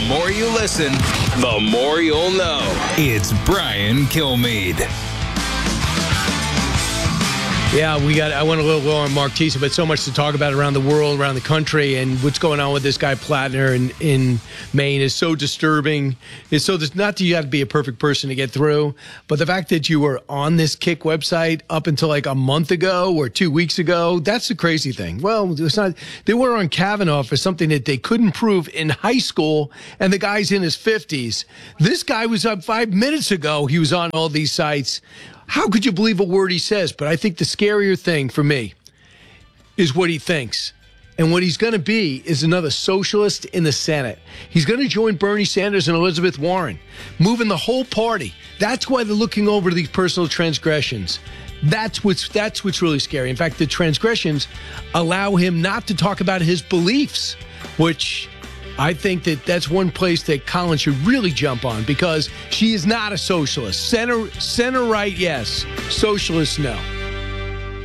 The more you listen, the more you'll know. It's Brian Kilmeade. Yeah, I went a little low on Mark Tisa, but so much to talk about around the world, around the country, and what's going on with this guy Plattner in Maine is so disturbing. It's so not that you have to be a perfect person to get through, but the fact that you were on this Kick website up until like a month ago or 2 weeks ago, that's the crazy thing. Well, it's not. They were on Kavanaugh for something that they couldn't prove in high school, and the guy's in his 50s. This guy was up 5 minutes ago. He was on all these sites. How could you believe a word he says? But I think the scarier thing for me is what he thinks. And what he's going to be is another socialist in the Senate. He's going to join Bernie Sanders and Elizabeth Warren, moving the whole party. That's why they're looking over these personal transgressions. That's what's really scary. In fact, the transgressions allow him not to talk about his beliefs, which I think that's one place that Colin should really jump on, because she is not a socialist. Center right, yes. Socialist, no.